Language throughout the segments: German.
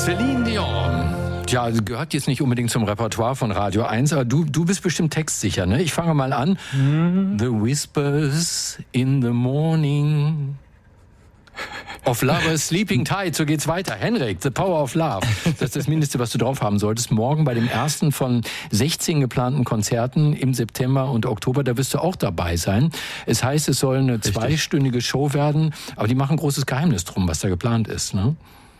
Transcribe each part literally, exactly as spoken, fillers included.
Celine Dion. Ja, gehört jetzt nicht unbedingt zum Repertoire von Radio eins, aber du, du bist bestimmt textsicher, ne? Ich fange mal an. Mm. The whispers in the morning of lovers sleeping tight. So geht's weiter. Henrik, The Power of Love. Das ist das Mindeste, was du drauf haben solltest. Morgen bei dem ersten von sechzehn geplanten Konzerten im September und Oktober, da wirst du auch dabei sein. Es heißt, es soll eine Richtig. zweistündige Show werden, aber die machen ein großes Geheimnis drum, was da geplant ist, ne?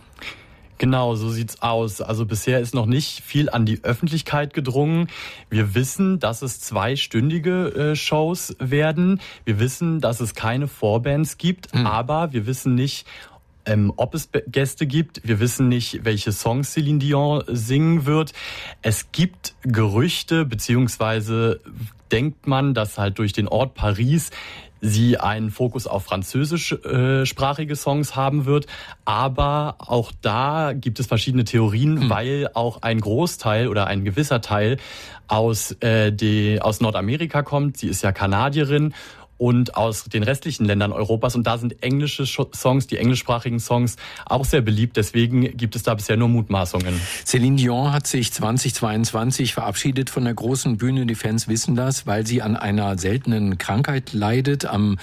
Genau, so sieht's aus. Also bisher ist noch nicht viel an die Öffentlichkeit gedrungen. Wir wissen, dass es zweistündige äh, Shows werden. Wir wissen, dass es keine Vorbands gibt, mhm. aber wir wissen nicht, ähm, ob es Be- Gäste gibt. Wir wissen nicht, welche Songs Celine Dion singen wird. Es gibt Gerüchte, beziehungsweise denkt man, dass halt durch den Ort Paris sie einen Fokus auf französischsprachige Songs haben wird. Aber auch da gibt es verschiedene Theorien, hm. weil auch ein Großteil oder ein gewisser Teil aus, äh, die, aus Nordamerika kommt. Sie ist ja Kanadierin. Und aus den restlichen Ländern Europas. Und da sind englische Songs, die englischsprachigen Songs, auch sehr beliebt. Deswegen gibt es da bisher nur Mutmaßungen. Celine Dion hat sich zweitausendzweiundzwanzig verabschiedet von der großen Bühne. Die Fans wissen das, weil sie an einer seltenen Krankheit leidet, am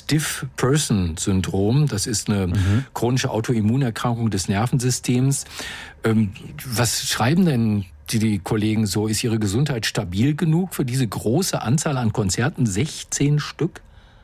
Stiff-Person-Syndrom. Das ist eine mhm. chronische Autoimmunerkrankung des Nervensystems. Ähm, was schreiben denn die, die Kollegen so? Ist ihre Gesundheit stabil genug für diese große Anzahl an Konzerten? sechzehn Stück?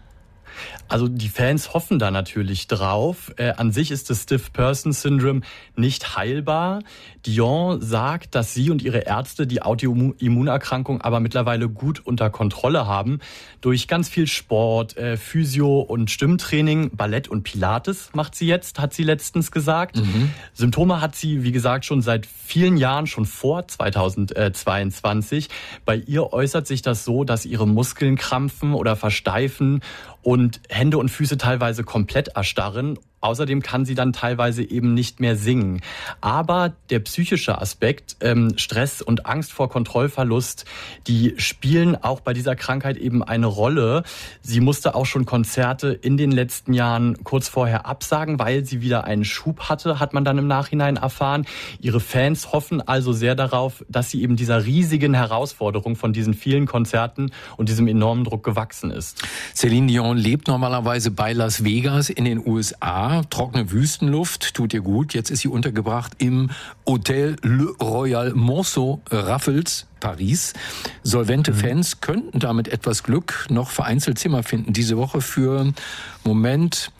Also die Fans hoffen da natürlich drauf. Äh, an sich ist das Stiff-Person-Syndrom nicht heilbar. Dion sagt, dass sie und ihre Ärzte die Autoimmunerkrankung aber mittlerweile gut unter Kontrolle haben. Durch ganz viel Sport, äh, Physio- und Stimmtraining, Ballett und Pilates macht sie jetzt, hat sie letztens gesagt. Mhm. Symptome hat sie, wie gesagt, schon seit vielen Jahren, schon vor zweitausendzweiundzwanzig. Bei ihr äußert sich das so, dass ihre Muskeln krampfen oder versteifen und Hände und Füße teilweise komplett erstarren. Außerdem kann sie dann teilweise eben nicht mehr singen. Aber der psychische Aspekt, ähm, Stress und Angst vor Kontrollverlust, die spielen auch bei dieser Krankheit eben eine Rolle. Sie musste auch schon Konzerte in den letzten Jahren kurz vorher absagen, weil sie wieder einen Schub hatte, hat man dann im Nachhinein erfahren. Ihre Fans hoffen also sehr darauf, dass sie eben dieser riesigen Herausforderung von diesen vielen Konzerten und diesem enormen Druck gewachsen ist. Celine Dion lebt normalerweise bei Las Vegas in den U S A. Trockene Wüstenluft tut ihr gut. Jetzt ist sie untergebracht im Hotel Le Royal Monceau Raffles, Paris. Solvente mhm. Fans könnten damit etwas Glück noch vereinzelt Zimmer finden. Diese Woche für, Moment,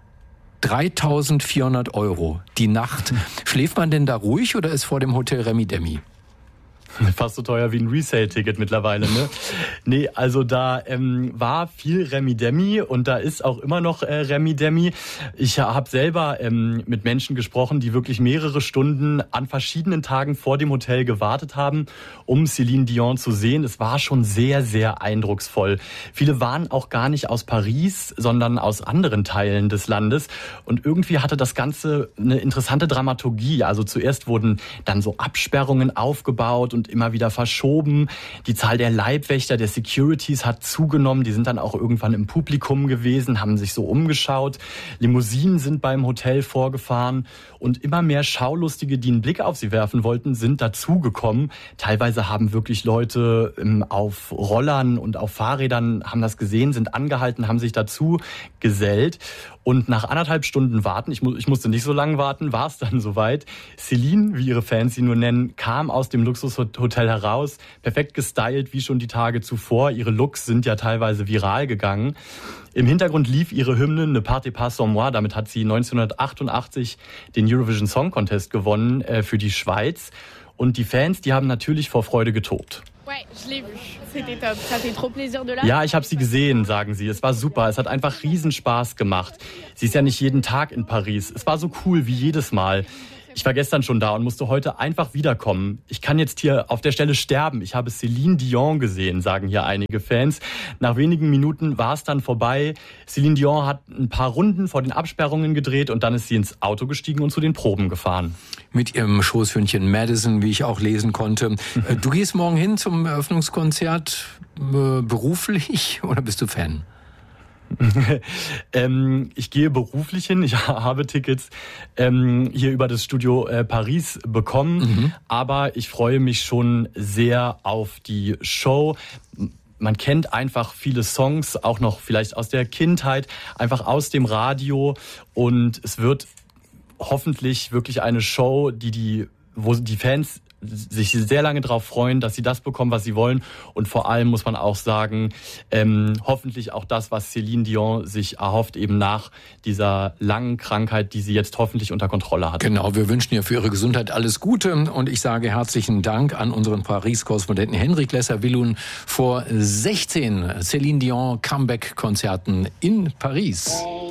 dreitausendvierhundert Euro die Nacht. Schläft man denn da ruhig oder ist vor dem Hotel Remi Demi? Fast so teuer wie ein Resale-Ticket mittlerweile, ne? Nee, also da ähm, war viel Remi-Demi und da ist auch immer noch äh, Remi-Demi. Ich habe selber ähm, mit Menschen gesprochen, die wirklich mehrere Stunden an verschiedenen Tagen vor dem Hotel gewartet haben, um Celine Dion zu sehen. Es war schon sehr, sehr eindrucksvoll. Viele waren auch gar nicht aus Paris, sondern aus anderen Teilen des Landes. Und irgendwie hatte das Ganze eine interessante Dramaturgie. Also zuerst wurden dann so Absperrungen aufgebaut und immer wieder verschoben. Die Zahl der Leibwächter, der Securities hat zugenommen. Die sind dann auch irgendwann im Publikum gewesen, haben sich so umgeschaut. Limousinen sind beim Hotel vorgefahren und immer mehr Schaulustige, die einen Blick auf sie werfen wollten, sind dazugekommen. Teilweise haben wirklich Leute ähm, auf Rollern und auf Fahrrädern, haben das gesehen, sind angehalten, haben sich dazu gesellt. Und nach anderthalb Stunden warten, ich, mu- ich musste nicht so lange warten, war es dann soweit. Celine, wie ihre Fans sie nur nennen, kam aus dem Luxushotel heraus, perfekt gestylt wie schon die Tage zuvor. Ihre Looks sind ja teilweise viral gegangen. Im Hintergrund lief ihre Hymne Ne partez pas sans moi. Damit hat sie neunzehnhundertachtundachtzig den Eurovision Song Contest gewonnen äh, für die Schweiz. Und die Fans, die haben natürlich vor Freude getobt. Ja, ich habe sie gesehen, sagen sie. Es war super. Es hat einfach Riesenspaß gemacht. Sie ist ja nicht jeden Tag in Paris. Es war so cool wie jedes Mal. Ich war gestern schon da und musste heute einfach wiederkommen. Ich kann jetzt hier auf der Stelle sterben. Ich habe Celine Dion gesehen, sagen hier einige Fans. Nach wenigen Minuten war es dann vorbei. Celine Dion hat ein paar Runden vor den Absperrungen gedreht und dann ist sie ins Auto gestiegen und zu den Proben gefahren. Mit ihrem Schoßhündchen Madison, wie ich auch lesen konnte. Du gehst morgen hin zum Eröffnungskonzert äh, beruflich oder bist du Fan? ähm, ich gehe beruflich hin. Ich habe Tickets ähm, hier über das Studio äh, Paris bekommen. Mhm. Aber ich freue mich schon sehr auf die Show. Man kennt einfach viele Songs, auch noch vielleicht aus der Kindheit, einfach aus dem Radio. Und es wird hoffentlich wirklich eine Show, die die, wo die Fans sich sehr lange darauf freuen, dass sie das bekommen, was sie wollen. Und vor allem muss man auch sagen, ähm, hoffentlich auch das, was Céline Dion sich erhofft, eben nach dieser langen Krankheit, die sie jetzt hoffentlich unter Kontrolle hat. Genau, wir wünschen ihr für ihre Gesundheit alles Gute. Und ich sage herzlichen Dank an unseren Paris-Korrespondenten Henrik Lesser-Willun vor sechzehn Céline Dion Comeback-Konzerten in Paris.